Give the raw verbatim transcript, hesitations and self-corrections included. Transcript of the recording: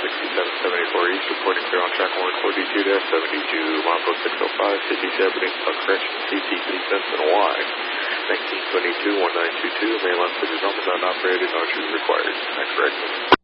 sixty-seven seventy-four East, reporting clear on track one forty-two seventy-two, Mambo six oh five, fifty-seven, uh, correction, C T three cents and Y, nineteen twenty-two, nineteen twenty-two, mainline city, not operated, no trees required. That's correct.